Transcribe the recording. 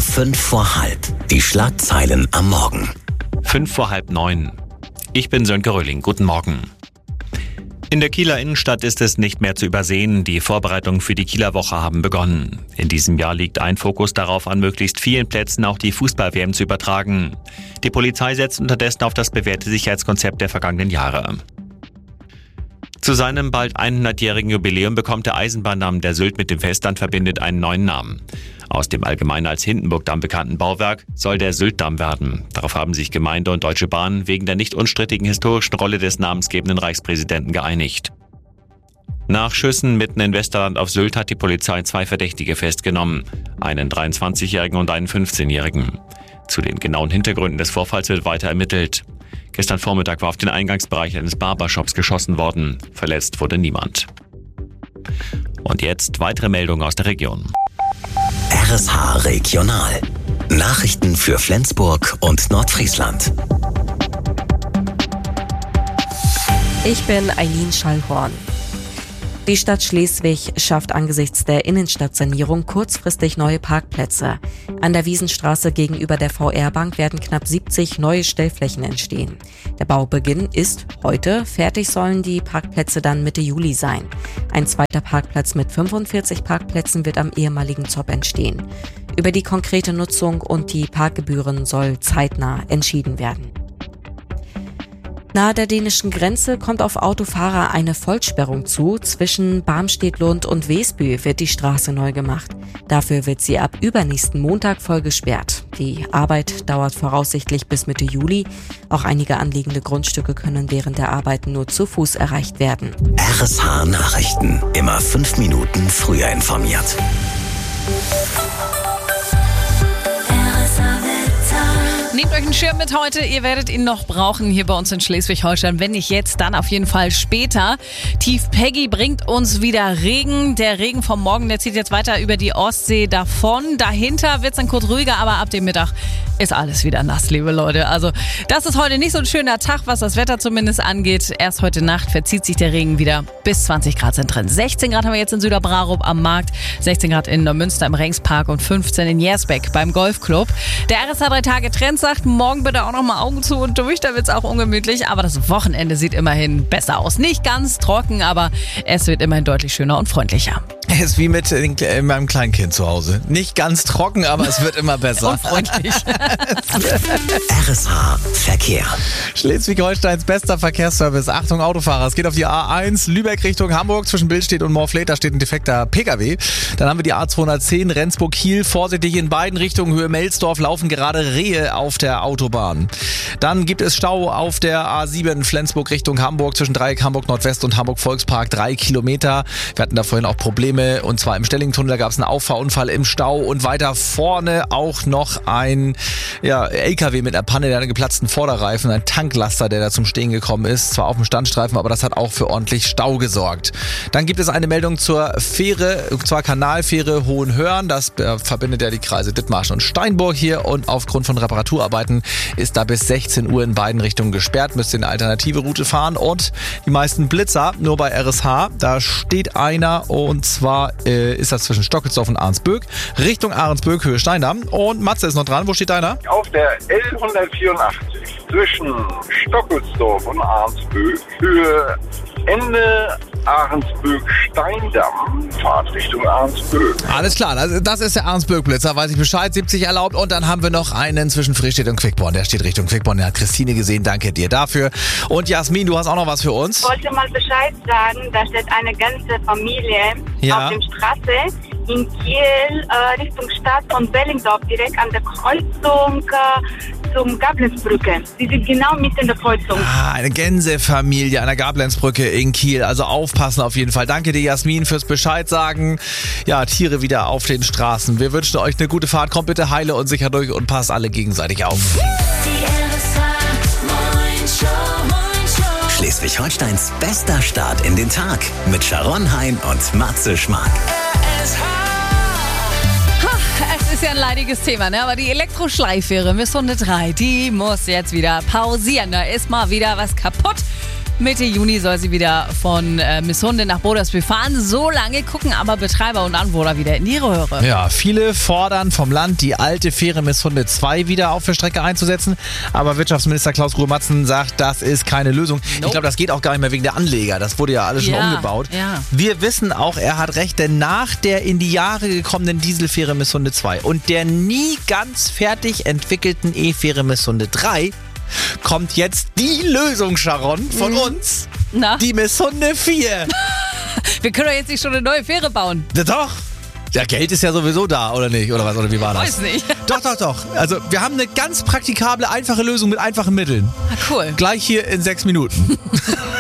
5 vor halb. Die Schlagzeilen am Morgen. 8:55. Ich bin Sönke Röhling. Guten Morgen. In der Kieler Innenstadt ist es nicht mehr zu übersehen. Die Vorbereitungen für die Kieler Woche haben begonnen. In diesem Jahr liegt ein Fokus darauf, an möglichst vielen Plätzen auch die Fußball-WM zu übertragen. Die Polizei setzt unterdessen auf das bewährte Sicherheitskonzept der vergangenen Jahre. Zu seinem bald 100-jährigen Jubiläum bekommt der Eisenbahndamm, der Sylt mit dem Festland verbindet, einen neuen Namen. Aus dem allgemein als Hindenburgdamm bekannten Bauwerk soll der Syltdamm werden. Darauf haben sich Gemeinde und Deutsche Bahn wegen der nicht unstrittigen historischen Rolle des namensgebenden Reichspräsidenten geeinigt. Nach Schüssen mitten in Westerland auf Sylt hat die Polizei 2 Verdächtige festgenommen, einen 23-Jährigen und einen 15-Jährigen. Zu den genauen Hintergründen des Vorfalls wird weiter ermittelt. Gestern Vormittag war auf den Eingangsbereich eines Barbershops geschossen worden. Verletzt wurde niemand. Und jetzt weitere Meldungen aus der Region. RSH Regional. Nachrichten für Flensburg und Nordfriesland. Ich bin Eileen Schallhorn. Die Stadt Schleswig schafft angesichts der Innenstadtsanierung kurzfristig neue Parkplätze. An der Wiesenstraße gegenüber der VR-Bank werden knapp 70 neue Stellflächen entstehen. Der Baubeginn ist heute. Fertig sollen die Parkplätze dann Mitte Juli sein. Ein zweiter Parkplatz mit 45 Parkplätzen wird am ehemaligen Zopp entstehen. Über die konkrete Nutzung und die Parkgebühren soll zeitnah entschieden werden. Nahe der dänischen Grenze kommt auf Autofahrer eine Vollsperrung zu. Zwischen Barmstedt-Lund und Väsby wird die Straße neu gemacht. Dafür wird sie ab übernächsten Montag voll gesperrt. Die Arbeit dauert voraussichtlich bis Mitte Juli. Auch einige anliegende Grundstücke können während der Arbeiten nur zu Fuß erreicht werden. RSH Nachrichten. Immer 5 Minuten früher informiert. Nehmt euch einen Schirm mit heute, ihr werdet ihn noch brauchen hier bei uns in Schleswig-Holstein. Wenn nicht jetzt, dann auf jeden Fall später. Tief Peggy bringt uns wieder Regen. Der Regen vom Morgen, der zieht jetzt weiter über die Ostsee davon. Dahinter wird es dann kurz ruhiger, aber ab dem Mittag ist alles wieder nass, liebe Leute. Also das ist heute nicht so ein schöner Tag, was das Wetter zumindest angeht. Erst heute Nacht verzieht sich der Regen wieder. Bis 20 Grad sind drin. 16 Grad haben wir jetzt in Süderbrarup am Markt, 16 Grad in Neumünster im Rengspark und 15 in Jersbeck beim Golfclub. Der RSH 3-Tage-Trend sagt, morgen bitte auch noch mal Augen zu und durch, da wird es auch ungemütlich. Aber das Wochenende sieht immerhin besser aus. Nicht ganz trocken, aber es wird immerhin deutlich schöner und freundlicher. Es ist wie mit meinem Kleinkind zu Hause. Nicht ganz trocken, aber es wird immer besser. Und freundlich. RSH Verkehr. Schleswig-Holsteins bester Verkehrsservice. Achtung Autofahrer, es geht auf die A1 Lübeck Richtung Hamburg zwischen Billstedt und Morfleet. Da steht ein defekter PKW. Dann haben wir die A210 Rendsburg-Kiel. Vorsichtig in beiden Richtungen. Höhe Melsdorf laufen gerade Rehe auf der Autobahn. Dann gibt es Stau auf der A7 Flensburg Richtung Hamburg zwischen Dreieck Hamburg Nordwest und Hamburg Volkspark. 3 Kilometer. Wir hatten da vorhin auch Probleme. Und zwar im Stellingtunnel, da gab es einen Auffahrunfall im Stau und weiter vorne auch noch ein LKW mit einer Panne, der einen geplatzten Vorderreifen, ein Tanklaster, der da zum Stehen gekommen ist, zwar auf dem Standstreifen, aber das hat auch für ordentlich Stau gesorgt. Dann gibt es eine Meldung zur Fähre, zur Kanalfähre Hohenhörn, das verbindet ja die Kreise Dithmarschen und Steinburg hier und aufgrund von Reparaturarbeiten ist da bis 16 Uhr in beiden Richtungen gesperrt, müsst ihr eine alternative Route fahren und die meisten Blitzer, nur bei RSH, da steht einer und zwar ist das zwischen Stockelsdorf und Ahrensböck, Richtung Ahrensböck, Höhe Steindamm. Und Matze ist noch dran. Wo steht deiner? Auf der L184 zwischen Stockelsdorf und Ahrensböck, Höhe Ende Ahrensböck-Steindamm, Fahrt Richtung Ahrensböck. Alles klar, das ist der Ahrensböck-Blitzer, weiß ich Bescheid, 70 erlaubt. Und dann haben wir noch einen zwischen Frischstedt und Quickborn. Der steht Richtung Quickborn, der hat Christine gesehen, danke dir dafür. Und Jasmin, du hast auch noch was für uns? Ich wollte mal Bescheid sagen, da steht eine ganze Familie auf der Straße in Kiel Richtung Stadt von Bellingdorf, direkt an der Kreuzung zum Gablenzbrücke. Sie sind genau mitten in der Kreuzung. Eine Gänsefamilie an der Gablenzbrücke in Kiel. Also aufpassen auf jeden Fall. Danke dir, Jasmin, fürs Bescheid sagen. Ja, Tiere wieder auf den Straßen. Wir wünschen euch eine gute Fahrt. Kommt bitte heile und sicher durch und passt alle gegenseitig auf. Schleswig-Holsteins bester Start in den Tag mit Sharon Hein und Matze Schmark. Es ist ja ein leidiges Thema, ne? Aber die Elektroschleifwehre Miss Hunde 3, die muss jetzt wieder pausieren. Da ist mal wieder was kaputt. Mitte Juni soll sie wieder von Missunde nach Bodersby fahren. So lange gucken aber Betreiber und Anwohner wieder in die Röhre. Ja, viele fordern vom Land, die alte Fähre Missunde 2 wieder auf der Strecke einzusetzen. Aber Wirtschaftsminister Klaus Ruhe-Matzen sagt, das ist keine Lösung. Nope. Ich glaube, das geht auch gar nicht mehr wegen der Anleger. Das wurde ja alles schon umgebaut. Ja. Wir wissen auch, er hat recht, denn nach der in die Jahre gekommenen Dieselfähre Missunde 2 und der nie ganz fertig entwickelten E-Fähre Missunde 3 kommt jetzt die Lösung, Sharon, von uns. Na? Die Missunde 4. Wir können doch jetzt nicht schon eine neue Fähre bauen. Ja, doch. Ja, Geld ist ja sowieso da, oder nicht? Oder was? Oder wie war das? Weiß nicht. Doch. Also, wir haben eine ganz praktikable, einfache Lösung mit einfachen Mitteln. Ah, cool. Gleich hier in 6 Minuten.